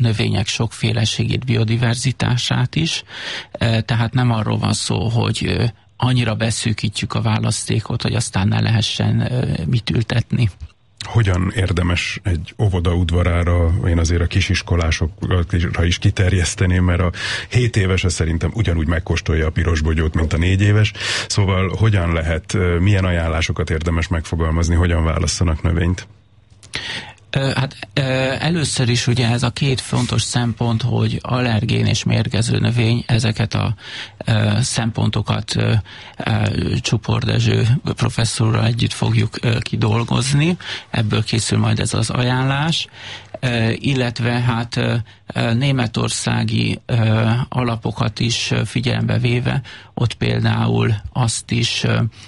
növények sokféleségét, biodiverzitását is. Tehát nem arról van szó, hogy annyira beszűkítjük a választékot, hogy aztán ne lehessen mit ültetni. Hogyan érdemes egy óvoda udvarára, én azért a kisiskolásokra is kiterjeszteném, mert a 7 éves szerintem ugyanúgy megkóstolja a pirosbogyót, mint a 4 éves. Szóval hogyan lehet, milyen ajánlásokat érdemes megfogalmazni, hogyan válasszanak növényt? Hát először is ugye ez a két fontos szempont, hogy allergén és mérgező növény, ezeket a szempontokat Csupor Dezső professzorral együtt fogjuk kidolgozni, ebből készül majd ez az ajánlás, illetve hát németországi alapokat is figyelembe véve, ott például azt is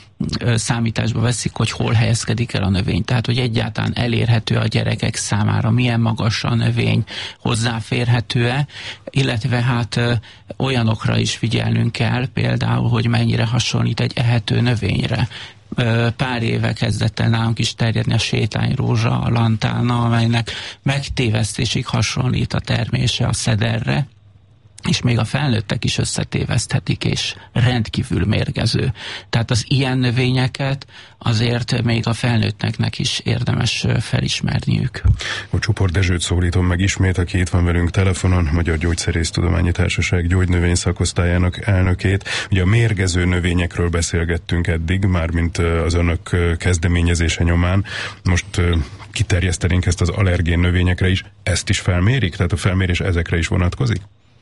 számításba veszik, hogy hol helyezkedik el a növény. Tehát, hogy egyáltalán elérhető a gyerekek számára, milyen magas a növény, hozzáférhető-e, illetve hát olyanokra is figyelnünk kell, például, hogy mennyire hasonlít egy ehető növényre. Pár éve kezdett el nálunk is terjedni a sétányrózsa, a lantána, amelynek megtévesztésig hasonlít a termése a szederre, és még a felnőttek is összetéveszthetik, és rendkívül mérgező. Tehát az ilyen növényeket azért még a felnőtteknek is érdemes felismerniük. A Csupor Dezsőt szólítom meg ismét, aki itt van velünk telefonon, Magyar Gyógyszerésztudományi Társaság gyógynövény szakosztályának elnökét. Ugye a mérgező növényekről beszélgettünk eddig, mármint az önök kezdeményezése nyomán. Most kiterjesztenénk ezt az allergén növényekre is. Ezt is felmérik? Tehát a felmérés ezekre is vonatkozik?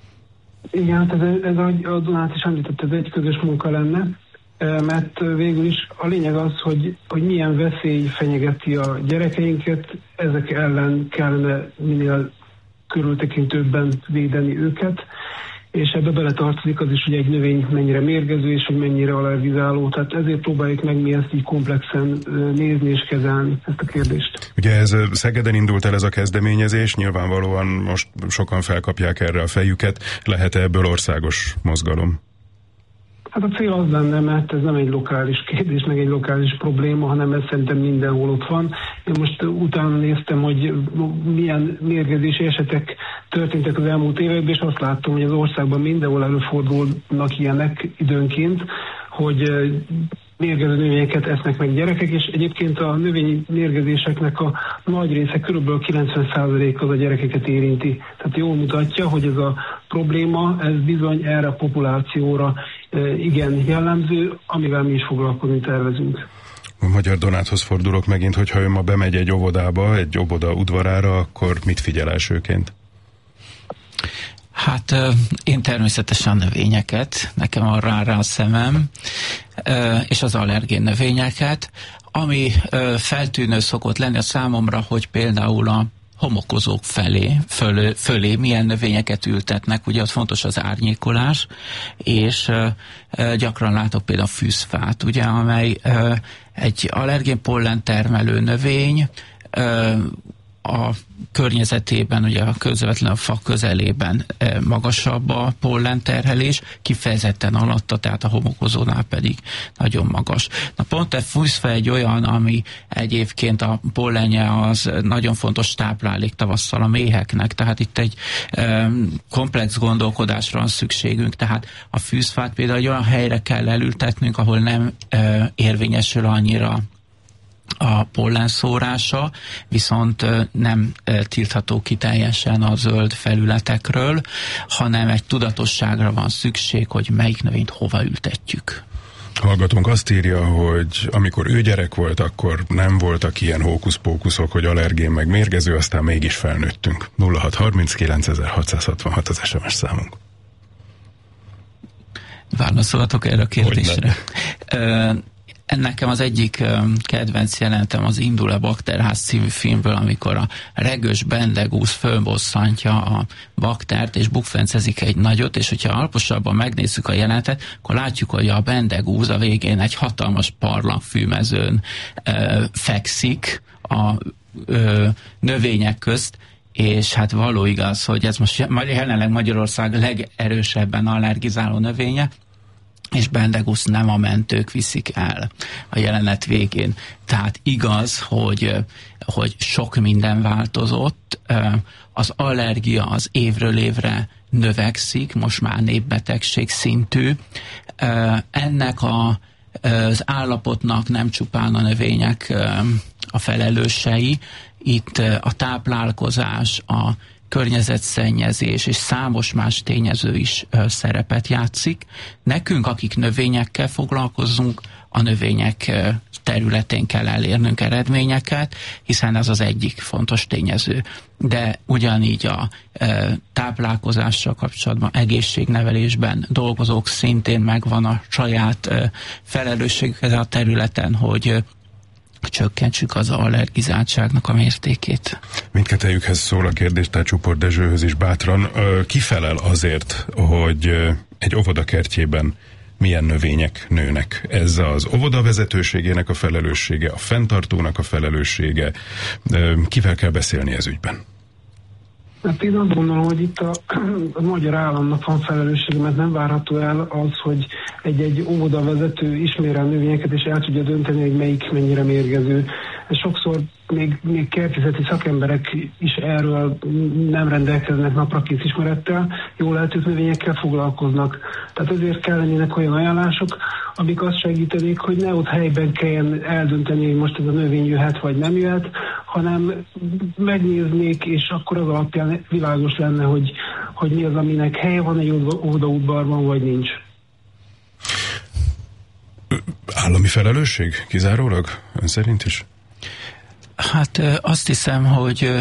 Igen, hát ez a Donát is említett, ez egy közös munka lenne, mert végül is a lényeg az, hogy milyen veszély fenyegeti a gyerekeinket, ezek ellen kellene minél körültekintőbben védeni őket, és ebbe beletartozik az is, hogy egy növény mennyire mérgező, és hogy mennyire allergizáló. Tehát ezért próbáljuk meg mi ezt így komplexen nézni és kezelni, ezt a kérdést. Ugye ez Szegeden indult el ez a kezdeményezés, nyilvánvalóan most sokan felkapják erre a fejüket. Lehet-e ebből országos mozgalom? Hát a cél az lenne, mert ez nem egy lokális kérdés, meg egy lokális probléma, hanem ez szerintem mindenhol ott van. Én most utána néztem, hogy milyen mérgezési esetek történtek az elmúlt években, és azt láttam, hogy az országban mindenhol előfordulnak ilyenek időnként, hogy mérgező növényeket esznek meg gyerekek, és egyébként a növényi mérgezéseknek a nagy része, körülbelül 90% az a gyerekeket érinti. Tehát jól mutatja, hogy ez a probléma, ez bizony erre a populációra igen jellemző, amivel mi is foglalkozni tervezünk. A Magyar Donáthoz fordulok megint, hogyha ő ma bemegy egy óvodába, egy óvoda udvarára, akkor mit figyel elsőként? Hát én természetesen a növényeket, nekem arra rá a szemem, és az allergén növényeket, ami feltűnő szokott lenni a számomra, hogy például a homokozók fölé milyen növényeket ültetnek, ugye ott fontos az árnyékolás, és gyakran látok például fűzfát, ugye, amely egy allergén pollen termelő növény, a környezetében, ugye a közvetlen a fa közelében magasabb a pollenterhelés, kifejezetten alatta, tehát a homokozónál pedig nagyon magas. Na pont a fűzfa egy olyan, ami egyébként a pollenje az nagyon fontos táplálék tavasszal a méheknek, tehát itt egy komplex gondolkodásra van szükségünk, tehát a fűzfát például egy olyan helyre kell elültetnünk, ahol nem érvényesül annyira a pollenszórása, viszont nem tiltható ki teljesen a zöld felületekről, hanem egy tudatosságra van szükség, hogy melyik növényt hova ültetjük. Hallgatónk azt írja, hogy amikor ő gyerek volt, akkor nem voltak ilyen hókusz-pókuszok, hogy allergén meg mérgező, aztán mégis felnőttünk. 0639 az SMS számunk. Válaszolhatok erre a kérdésre? Nekem az egyik kedvenc jelenetem az Indul a Bakterház című filmből, amikor a regős bendegúz fölbosszantja a baktert, és bukfencezik egy nagyot, és hogyha alaposabban megnézzük a jelenetet, akkor látjuk, hogy a bendegúz a végén egy hatalmas barlangfűmezőn fekszik a növények közt, és hát való igaz, hogy ez most jelenleg Magyarország legerősebben allergizáló növénye, és Bendegusz nem a mentők viszik el a jelenet végén. Tehát igaz, hogy sok minden változott, az allergia az évről évre növekszik, most már népbetegség szintű. Ennek az állapotnak nem csupán a növények a felelősei, itt a táplálkozás, a környezetszennyezés és számos más tényező is szerepet játszik. Nekünk, akik növényekkel foglalkozunk, a növények területén kell elérnünk eredményeket, hiszen ez az egyik fontos tényező. De ugyanígy a táplálkozással kapcsolatban, egészségnevelésben dolgozók szintén megvan a saját felelősségük ezen a területen, hogy csökkentsük az allergizáltságnak a mértékét. Mindkettejükhez szól a kérdés, tehát Csupor Dezsőhöz is bátran. Ki felel azért, hogy egy óvoda kertjében milyen növények nőnek? Ez az óvoda vezetőségének a felelőssége, a fenntartónak a felelőssége. Kivel kell beszélni ez ügyben? Hát én azt gondolom, hogy itt a magyar államnak van felelőssége, mert nem várható el az, hogy egy óvodavezető ismeri a növényeket, és el tudja dönteni, hogy melyik mennyire mérgező. Sokszor még kertészeti szakemberek is erről nem rendelkeznek naprakész ismerettel, jól eltűnt növényekkel foglalkoznak. Tehát ezért kellenének olyan ajánlások, amik azt segítenék, hogy ne ott helyben kelljen eldönteni, hogy most ez a növény jöhet vagy nem jöhet, hanem megnéznék, és akkor az alapján világos lenne, hogy mi az, aminek helye van egy óvodaudvarban, vagy nincs. Állami felelősség kizárólag? Ön szerint is? Hát azt hiszem, hogy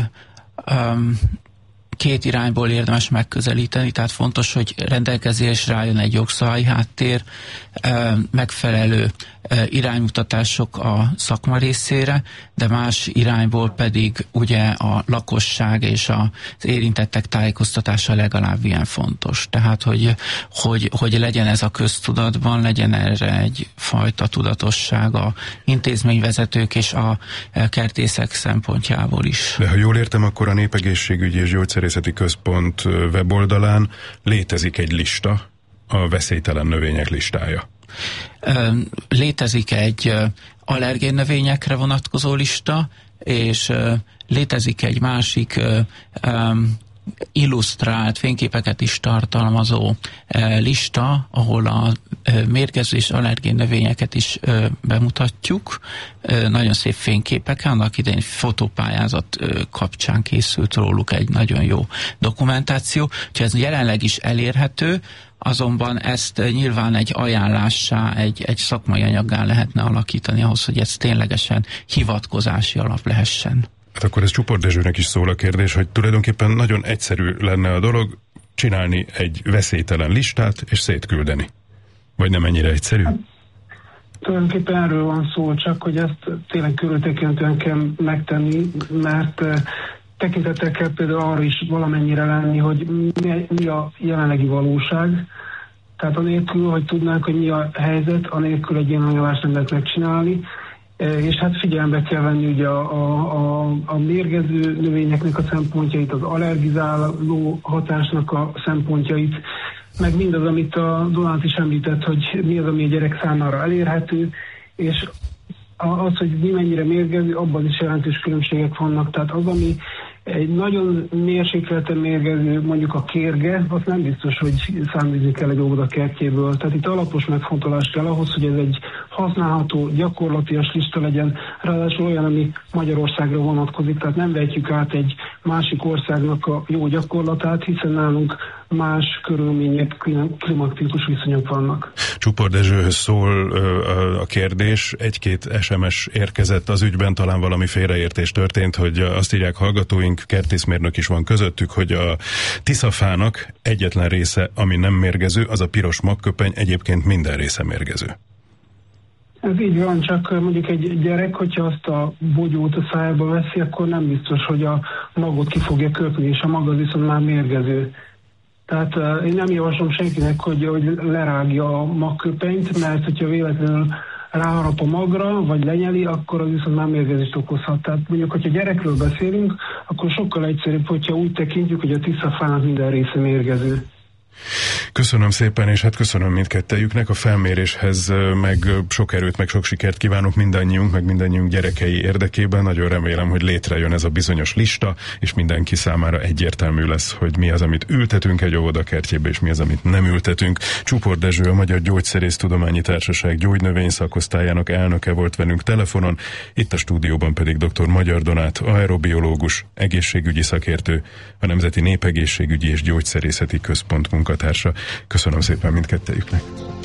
két irányból érdemes megközelíteni, tehát fontos, hogy rendelkezésre álljon egy jogszabályi háttér, megfelelő iránymutatások a szakma részére, de más irányból pedig ugye a lakosság és az érintettek tájékoztatása legalább ilyen fontos. Tehát, hogy legyen ez a köztudatban, legyen erre egyfajta tudatosság a intézményvezetők és a kertészek szempontjából is. De ha jól értem, akkor a Népegészségügyi és Gyógyszerészeti Központ weboldalán létezik egy lista, a veszélytelen növények listája. Létezik egy allergén növényekre vonatkozó lista, és létezik egy másik illusztrált fényképeket is tartalmazó lista, ahol a mérgező és allergén növényeket is bemutatjuk. Nagyon szép fényképek, annak idején fotópályázat kapcsán készült róluk egy nagyon jó dokumentáció, úgyhogy ez jelenleg is elérhető, azonban ezt nyilván egy ajánlássá, egy szakmai anyaggá lehetne alakítani ahhoz, hogy ez ténylegesen hivatkozási alap lehessen. Hát akkor ez Csupor Dezsőnek is szól a kérdés, hogy tulajdonképpen nagyon egyszerű lenne a dolog csinálni egy veszélytelen listát és szétküldeni. Vagy nem ennyire egyszerű? Hát, tulajdonképpen erről van szó, csak hogy ezt tényleg körültekintően kell megtenni, mert tekintettel kell például arra is valamennyire lenni, hogy mi a jelenlegi valóság. Tehát anélkül, hogy tudnánk, hogy mi a helyzet, anélkül egy ilyen ajánlást nem lehet megcsinálni. És hát figyelembe kell venni ugye a mérgező növényeknek a szempontjait, az allergizáló hatásnak a szempontjait, meg mindaz, amit a Donát is említett, hogy mi az, ami a gyerek számára elérhető, és az, hogy mi mennyire mérgező, abban is jelentős különbségek vannak. Tehát az, ami egy nagyon mérsékelten mérgező, mondjuk a kérge, az nem biztos, hogy számízni kell egy óvoda kertjéből. Tehát itt alapos megfontolás kell ahhoz, hogy ez egy használható, gyakorlatias lista legyen, ráadásul olyan, ami Magyarországra vonatkozik, tehát nem vetjük át egy másik országnak a jó gyakorlatát, hiszen nálunk más körülmények, klimatikus viszonyok vannak. Csupor Dezsőhöz szól a kérdés, egy-két SMS érkezett az ügyben, talán valami félreértés történt, hogy azt írják hallgatóink, kertészmérnök is van közöttük, hogy a tiszafának egyetlen része, ami nem mérgező, az a piros magköpeny, egyébként minden része mérgező. Ez így van, csak mondjuk egy gyerek, hogyha azt a bogyót a szájába veszi, akkor nem biztos, hogy a magot ki fogja köpni, és a mag az viszont már mérgező. Tehát én nem javaslom senkinek, hogy lerágja a magköpenyt, mert hogyha véletlenül ráharap a magra, vagy lenyeli, akkor az viszont már mérgezést okozhat. Tehát mondjuk, hogyha gyerekről beszélünk, akkor sokkal egyszerűbb, hogyha úgy tekintjük, hogy a tiszafának minden része mérgező. Köszönöm szépen, és hát köszönöm mindkettejüknek. A felméréshez meg sok erőt, meg sok sikert kívánok mindannyiunk, meg mindannyiunk gyerekei érdekében. Nagyon remélem, hogy létrejön ez a bizonyos lista, és mindenki számára egyértelmű lesz, hogy mi az, amit ültetünk egy óvodakertjébe, és mi az, amit nem ültetünk. Csupor Dezső, a Magyar Gyógyszerésztudományi Társaság gyógynövény szakosztályának elnöke volt velünk telefonon, itt a stúdióban pedig dr. Magyar Donát, aerobiológus, egészségügyi szakértő, a Nemzeti Népegészségügyi és Gyógyszerészeti Központ munkatársa. Köszönöm szépen mindkettejüknek.